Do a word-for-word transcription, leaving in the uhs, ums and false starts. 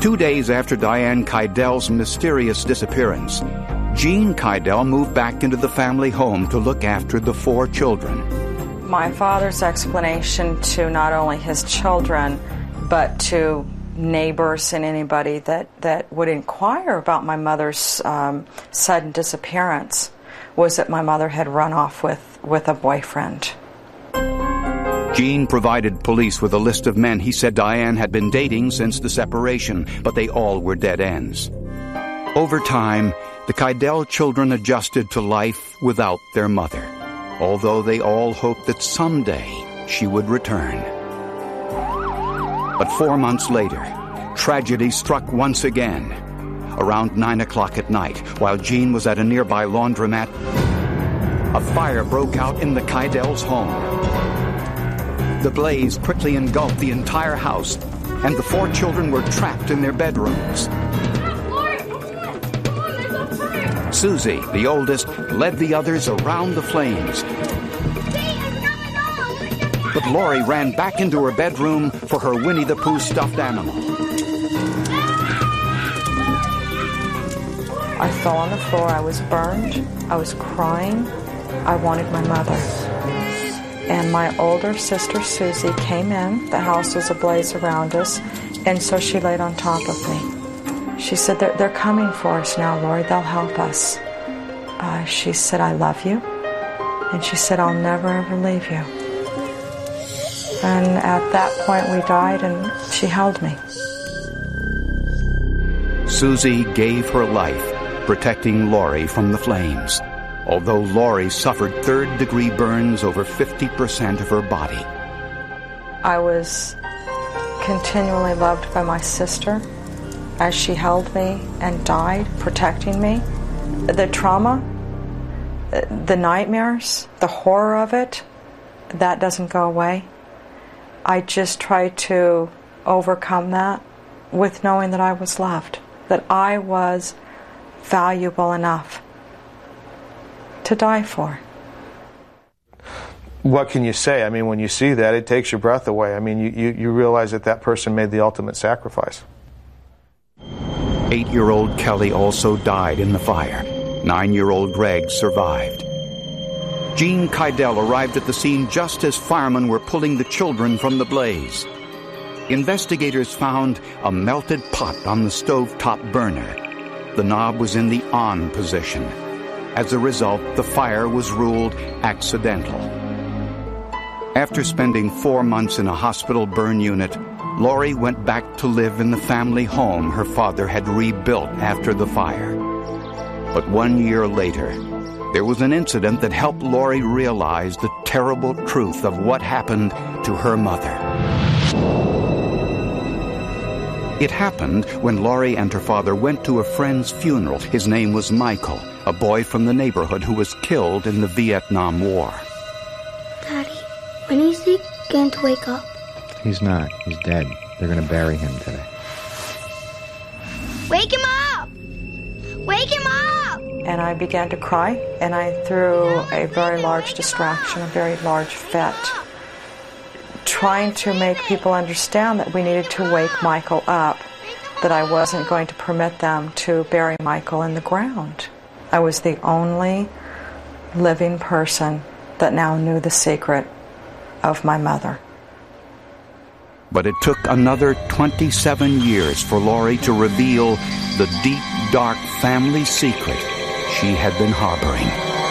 Two days after Diane Keidel's mysterious disappearance, Jean Keidel moved back into the family home to look after the four children. My father's explanation to not only his children, but to neighbors and anybody that, that would inquire about my mother's um, sudden disappearance was that my mother had run off with, with a boyfriend. Jean provided police with a list of men he said Diane had been dating since the separation, but they all were dead ends. Over time, the Keidel children adjusted to life without their mother, although they all hoped that someday she would return. But four months later, tragedy struck once again. Around nine o'clock at night, while Jean was at a nearby laundromat, a fire broke out in the Keidels' home. The blaze quickly engulfed the entire house, and the four children were trapped in their bedrooms. Susie, the oldest, led the others around the flames. But Lori ran back into her bedroom for her Winnie the Pooh stuffed animal. I fell on the floor. I was burned. I was crying. I wanted my mother. And my older sister, Susie, came in. The house was ablaze around us, and so she laid on top of me. She said, they're, they're coming for us now, Lori. They'll help us. Uh, she said, I love you. And she said, I'll never, ever leave you. And at that point, we died, and she held me. Susie gave her life, protecting Lori from the flames, although Lori suffered third-degree burns over fifty percent of her body. I was continually loved by my sister as she held me and died, protecting me. The trauma, the nightmares, the horror of it, that doesn't go away. I just try to overcome that with knowing that I was loved, that I was valuable enough to die for. What can you say? I mean, when you see that, it takes your breath away. I mean, you, you, you realize that that person made the ultimate sacrifice. Eight-year-old Kelly also died in the fire. Nine-year-old Greg survived. Jean Keidel arrived at the scene just as firemen were pulling the children from the blaze. Investigators found a melted pot on the stovetop burner. The knob was in the on position. As a result, the fire was ruled accidental. After spending four months in a hospital burn unit, Lori went back to live in the family home her father had rebuilt after the fire. But one year later, there was an incident that helped Lori realize the terrible truth of what happened to her mother. It happened when Lori and her father went to a friend's funeral. His name was Michael, a boy from the neighborhood who was killed in the Vietnam War. Daddy, when is he going to wake up? He's not. He's dead. They're going to bury him today. Wake him up! Wake him up! And I began to cry, and I threw a very large distraction, a very large fit, trying to make people understand that we needed to wake Michael up, that I wasn't going to permit them to bury Michael in the ground. I was the only living person that now knew the secret of my mother. But it took another twenty-seven years for Lori to reveal the deep, dark family secret she had been harboring.